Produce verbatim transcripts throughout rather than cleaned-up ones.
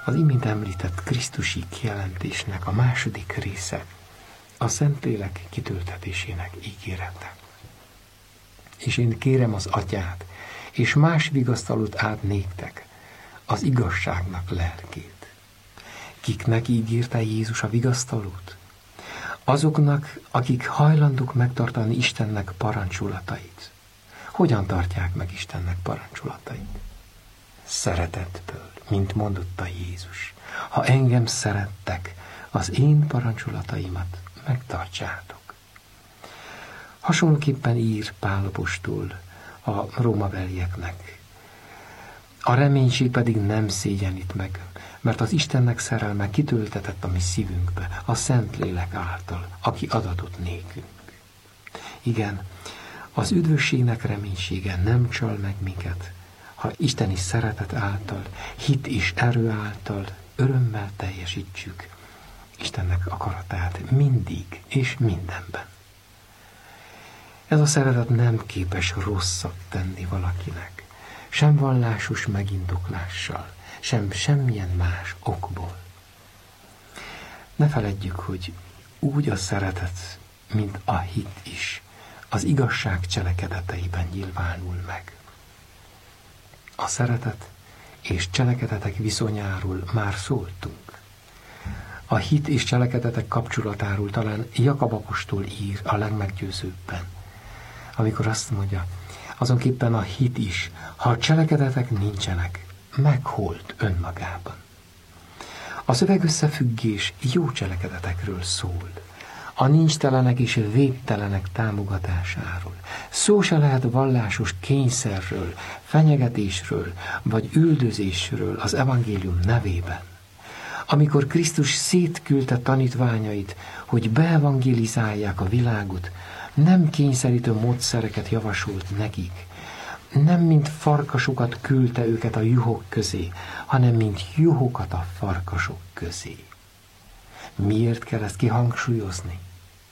Az imént említett krisztusi kijelentésnek a második része a Szentlélek kitöltetésének ígérete. És én kérem az Atyát, és más vigasztalót át néktek, az igazságnak lelkét. Kiknek ígérte Jézus a vigasztalót? Azoknak, akik hajlandók megtartani Istennek parancsolatait. Hogyan tartják meg Istennek parancsolatait? Szeretetből, mint mondotta Jézus. Ha engem szerettek, az én parancsolataimat megtartsátok. Hasonlóképpen ír Pál apostol a rómabelieknek. A reménység pedig nem szégyenít meg, mert az Istennek szerelme kitöltetett a mi szívünkbe, a Szentlélek által, aki adatot nékünk. Igen, az üdvösségnek reménysége nem csal meg minket, ha isteni szeretet által, hit és erő által örömmel teljesítjük Istennek akaratát mindig és mindenben. Ez a szeretet nem képes rosszat tenni valakinek, sem vallásos megindoklással, sem semmilyen más okból. Ne feledjük, hogy úgy a szeretet, mint a hit is, az igazság cselekedeteiben nyilvánul meg. A szeretet és cselekedetek viszonyáról már szóltunk. A hit és cselekedetek kapcsolatáról talán Jakab apostol ír a legmeggyőzőbben, amikor azt mondja, azonképpen a hit is, ha a cselekedetek nincsenek, megholt önmagában. A szövegösszefüggés jó cselekedetekről szól, a nincstelenek és végtelenek támogatásáról. Szó se lehet vallásos kényszerről, fenyegetésről vagy üldözésről az evangélium nevében. Amikor Krisztus szétküldte tanítványait, hogy beevangelizálják a világot, nem kényszerítő módszereket javasolt nekik, nem mint farkasokat küldte őket a juhok közé, hanem mint juhokat a farkasok közé. Miért kell ezt kihangsúlyozni?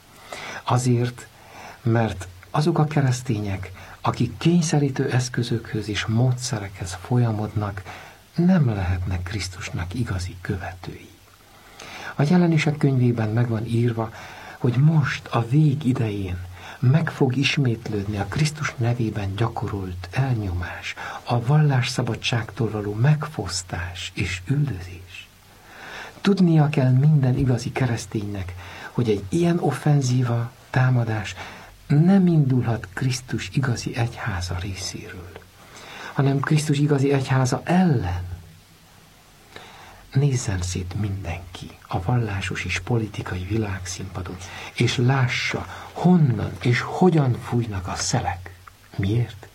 Azért, mert azok a keresztények, akik kényszerítő eszközökhöz és módszerekhez folyamodnak, nem lehetnek Krisztusnak igazi követői. A Jelenések könyvében meg van írva, hogy most a vég idején meg fog ismétlődni a Krisztus nevében gyakorolt elnyomás, a vallásszabadságtól való megfosztás és üldözés. Tudnia kell minden igazi kereszténynek, hogy egy ilyen offenzíva, támadás nem indulhat Krisztus igazi egyháza részéről, hanem Krisztus igazi egyháza ellen. Nézzen szét mindenki a vallásos és politikai világszínpadon, és lássa, honnan és hogyan fújnak a szelek. Miért?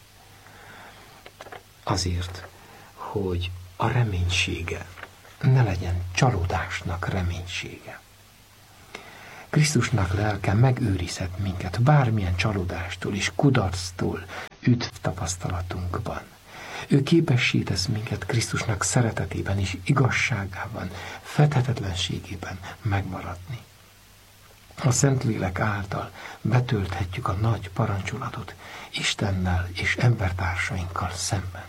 Azért, hogy a reménysége ne legyen csalódásnak reménysége. Krisztusnak lelke megőrizhet minket bármilyen csalódástól és kudarctól üdv tapasztalatunkban. Ő képessé tesz minket Krisztusnak szeretetében és igazságában, fedhetetlenségében megmaradni. A Szentlélek által betölthetjük a nagy parancsolatot Istennel és embertársainkkal szemben.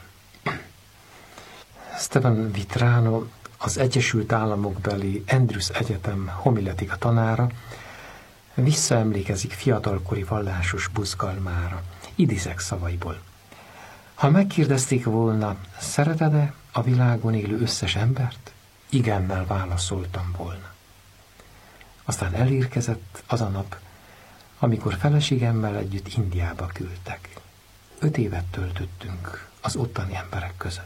Stephen Vitrano, az Egyesült Államok beli Andrews Egyetem homiletika tanára, visszaemlékezik fiatalkori vallásos buzgalmára. Idézek szavaiból. Ha megkérdezték volna, szereted-e a világon élő összes embert? Igennel válaszoltam volna. Aztán elérkezett az a nap, amikor feleségemmel együtt Indiába küldtek. Öt évet töltöttünk az ottani emberek között.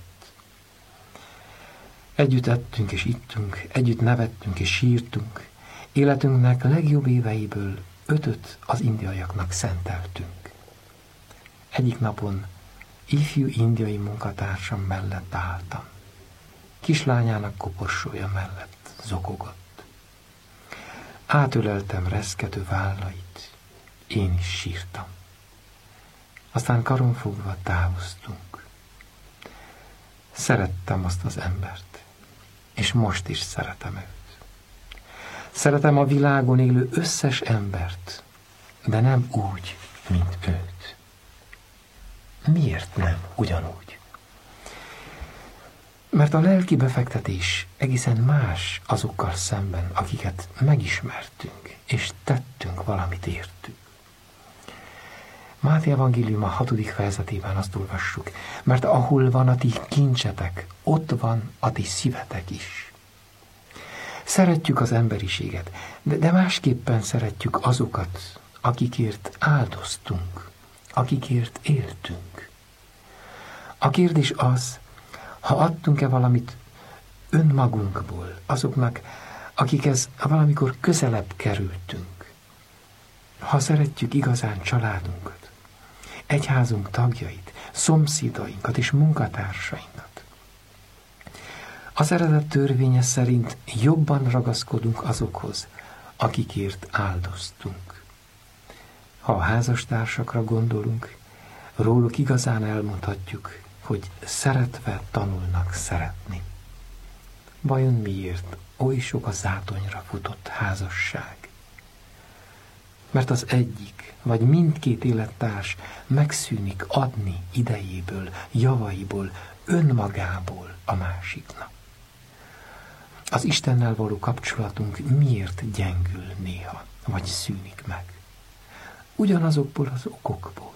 Együtt ettünk és ittünk, együtt nevettünk és sírtunk. Életünknek legjobb éveiből ötöt az indiaiaknak szenteltünk. Egyik napon ifjú indiai munkatársam mellett álltam. Kislányának koporsója mellett zokogott. Átöleltem reszkető vállait, én is sírtam. Aztán karonfogva távoztunk. Szerettem azt az embert, és most is szeretem őt. Szeretem a világon élő összes embert, de nem úgy, mint őt. Miért nem ugyanúgy? Mert a lelki befektetés egészen más azokkal szemben, akiket megismertünk, és tettünk valamit értük. Máté evangélium a hatodik fejezetében azt olvassuk, mert ahol van a ti kincsetek, ott van a ti szívetek is. Szeretjük az emberiséget, de, de másképpen szeretjük azokat, akikért áldoztunk, akikért éltünk. A kérdés az, ha adtunk-e valamit önmagunkból azoknak, akikhez valamikor közelebb kerültünk. Ha szeretjük igazán családunkat, egyházunk tagjait, szomszédainkat és munkatársainkat. Az eredet törvénye szerint jobban ragaszkodunk azokhoz, akikért áldoztunk. Ha a házastársakra gondolunk, róluk igazán elmondhatjuk, hogy szeretve tanulnak szeretni. Vajon miért oly sok a zátonyra futott házasság? Mert az egyik, vagy mindkét élettárs megszűnik adni idejéből, javaiból, önmagából a másiknak. Az Istennel való kapcsolatunk miért gyengül néha, vagy szűnik meg? Ugyanazokból az okokból.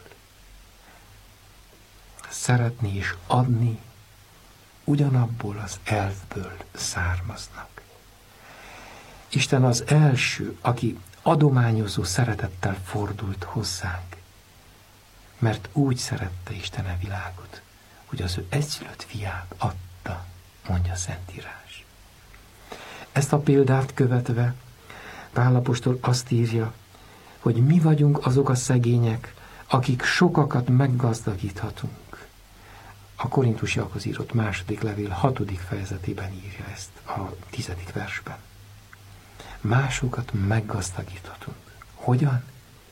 Szeretni és adni ugyanabból az elvből származnak. Isten az első, aki adományozó szeretettel fordult hozzánk, mert úgy szerette Isten a világot, hogy az ő egyszülött fiát adta, mondja a Szentírás. Ezt a példát követve Pál apostol azt írja, hogy mi vagyunk azok a szegények, akik sokakat meggazdagíthatunk. A Korintusiakhoz írott második levél hatodik fejezetében írja ezt a tizedik versben. Másokat meggazdagíthatunk. Hogyan?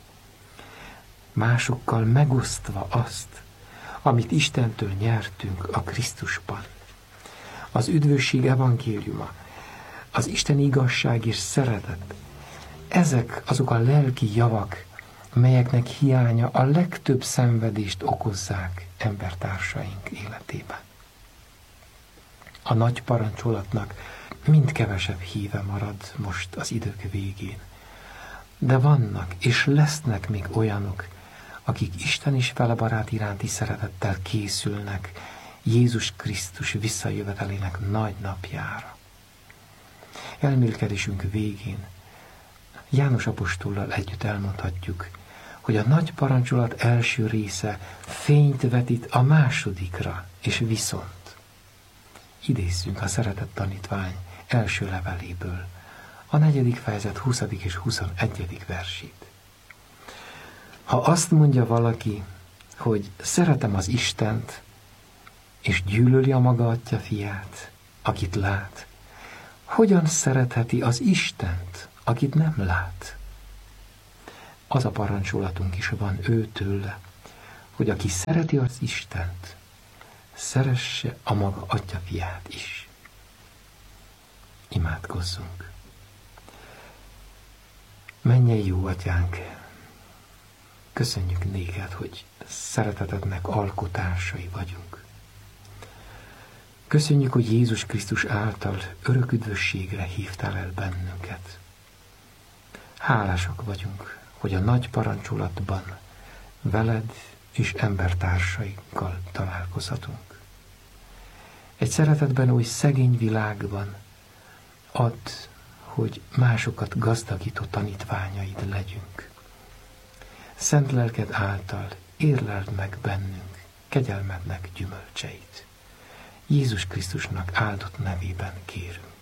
Másokkal megosztva azt, amit Istentől nyertünk a Krisztusban. Az üdvösség evangéliuma, az Isten igazság és szeretet, ezek azok a lelki javak, melyeknek hiánya a legtöbb szenvedést okozzák embertársaink életében. A nagy parancsolatnak mind kevesebb híve marad most az idők végén. De vannak és lesznek még olyanok, akik Isten és felebarát iránti szeretettel készülnek Jézus Krisztus visszajövetelének nagy napjára. Elmélkedésünk végén János apostollal együtt elmondhatjuk, hogy a nagy parancsolat első része fényt vetít a másodikra, és viszont. Idézzünk a szeretett tanítvány első leveléből, a negyedik fejezet huszadik és huszonegyedik versét. Ha azt mondja valaki, hogy szeretem az Istent, és gyűlöli a maga atya fiát, akit lát, hogyan szeretheti az Istent, akit nem lát? Az a parancsolatunk is van őtőle, hogy aki szereti az Istent, szeresse a maga atya fiát is. Imádkozzunk. Mennyei jó atyánk, köszönjük néked, hogy szeretetednek alkotásai vagyunk. Köszönjük, hogy Jézus Krisztus által örök üdvösségre hívtál el bennünket. Hálásak vagyunk, hogy a nagy parancsolatban veled és embertársainkkal találkozhatunk. Egy szeretetben oly szegény világban add, hogy másokat gazdagító tanítványaid legyünk. Szent lelked által érleld meg bennünk kegyelmednek gyümölcseit. Jézus Krisztusnak áldott nevében kérünk.